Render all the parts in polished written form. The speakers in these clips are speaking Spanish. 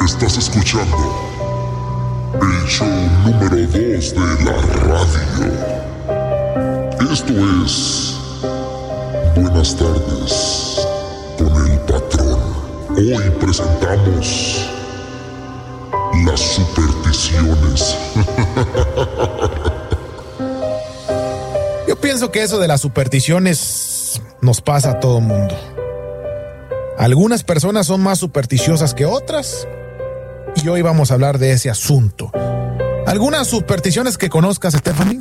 Estás escuchando el show número 2 de la radio. Esto es Buenas tardes con el patrón. Hoy presentamos las supersticiones. Yo pienso que eso de las supersticiones nos pasa a todo mundo. Algunas personas son más supersticiosas que otras y hoy vamos a hablar de ese asunto. ¿Algunas supersticiones que conozcas, Stephanie?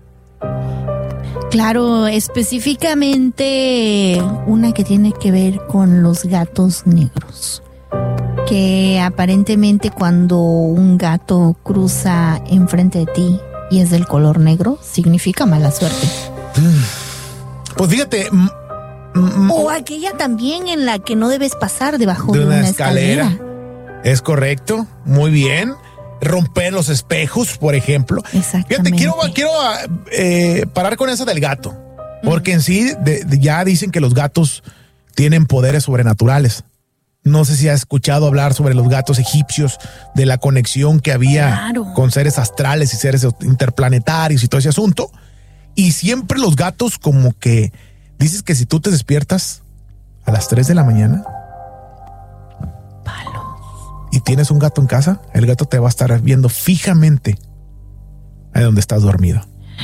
Claro, específicamente una que tiene que ver con los gatos negros. Que aparentemente cuando un gato cruza enfrente de ti y es del color negro, significa mala suerte. Pues fíjate... O aquella también en la que no debes pasar debajo de una escalera. Es correcto, muy bien. Romper los espejos, por ejemplo. Exactamente. Fíjate, quiero parar con eso del gato. Porque en sí ya dicen que los gatos tienen poderes sobrenaturales. No sé si has escuchado hablar sobre los gatos egipcios, de la conexión que había con seres astrales y seres interplanetarios y todo ese asunto. Y siempre los gatos como que... Dices que si tú te despiertas a las 3 de la mañana y tienes un gato en casa, el gato te va a estar viendo fijamente ahí donde estás dormido.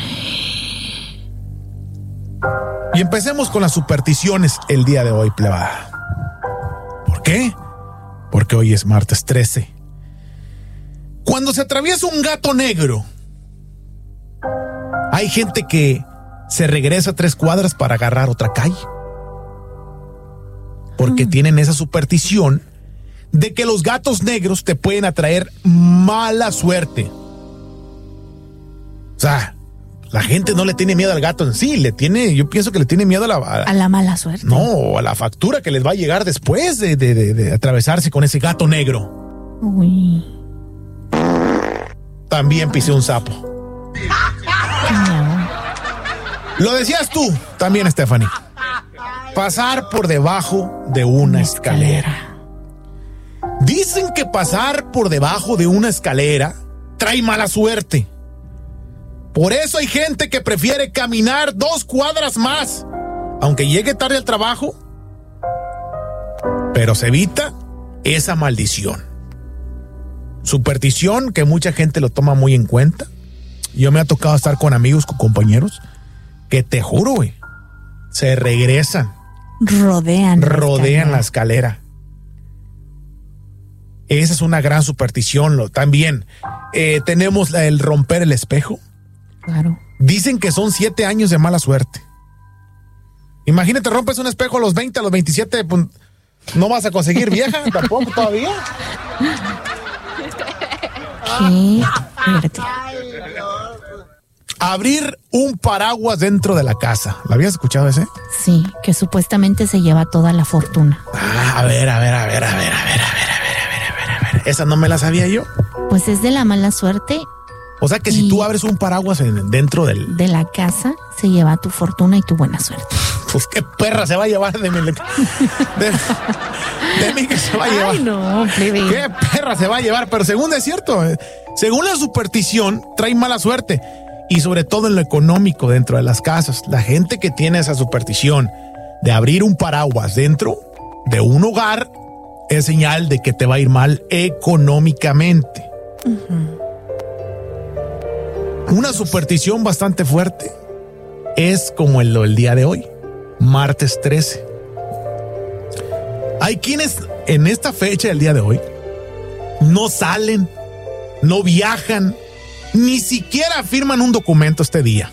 Y empecemos con las supersticiones el día de hoy, plebada. ¿Por qué? Porque hoy es martes 13. Cuando se atraviesa un gato negro, hay gente que se regresa 3 cuadras para agarrar otra calle. Porque tienen esa superstición de que los gatos negros te pueden atraer mala suerte. O sea, la gente no le tiene miedo al gato en sí, yo pienso que le tiene miedo a la mala suerte. No, a la factura que les va a llegar después de atravesarse con ese gato negro. Uy. También pisé un sapo. No. Lo decías tú también, Stephanie. Pasar por debajo de una escalera. Dicen que pasar por debajo de una escalera trae mala suerte. Por eso hay gente que prefiere caminar 2 cuadras más, aunque llegue tarde al trabajo, pero se evita esa maldición. Superstición que mucha gente lo toma muy en cuenta. Yo me ha tocado estar con amigos, con compañeros, que te juro, güey, se regresan. Rodean la escalera. Esa es una gran superstición. También tenemos el romper el espejo. Claro. Dicen que son 7 años de mala suerte. Imagínate, rompes un espejo a los 20, a los 27, pues, no vas a conseguir vieja tampoco todavía. Qué fuerte. Abrir un paraguas dentro de la casa. ¿La habías escuchado ese? Sí, que supuestamente se lleva toda la fortuna. A ver. Esa no me la sabía yo. Pues es de la mala suerte. O sea que si tú abres un paraguas dentro de la casa, se lleva tu fortuna y tu buena suerte. Pues qué perra se va a llevar de mí que se va a llevar. Ay, no, plebe. Qué perra se va a llevar, pero según es cierto, según la superstición, trae mala suerte. Y sobre todo en lo económico dentro de las casas. La gente que tiene esa superstición de abrir un paraguas dentro de un hogar es señal de que te va a ir mal económicamente. Una superstición bastante fuerte es como el día de hoy, martes 13. Hay quienes en esta fecha del día de hoy no salen, no viajan, ni siquiera firman un documento este día.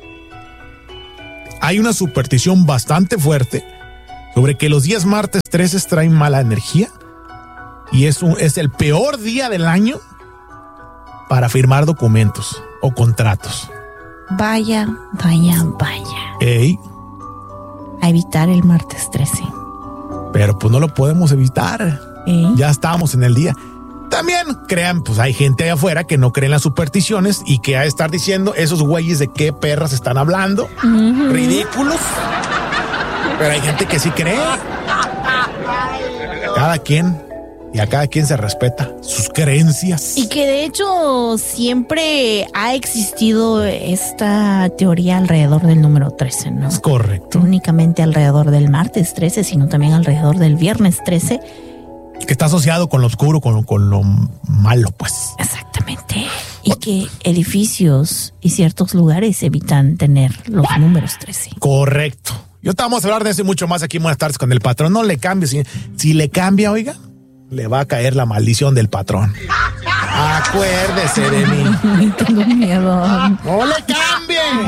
Hay una superstición bastante fuerte sobre que los días martes 13 traen mala energía y es el peor día del año para firmar documentos o contratos. Vaya. Ey. A evitar el martes 13. Pero pues no lo podemos evitar. Ya estamos en el día. También crean, pues hay gente allá afuera que no cree en las supersticiones y que ha de estar diciendo esos güeyes de qué perras están hablando. Ridículos. Pero hay gente que sí cree. Cada quien y a cada quien se respeta sus creencias. Y que de hecho siempre ha existido esta teoría alrededor del número 13, ¿no? Es correcto. No únicamente alrededor del martes 13, sino también alrededor del viernes 13. Que está asociado con lo oscuro, con lo malo, pues. Exactamente. Y que edificios y ciertos lugares evitan tener los números 13. Correcto. Yo te vamos a hablar de eso y mucho más aquí en Buenas Tardes con el Patrón. No le cambie. Si le cambia, oiga, le va a caer la maldición del patrón. Acuérdese de mí. Tengo miedo. No le cambie.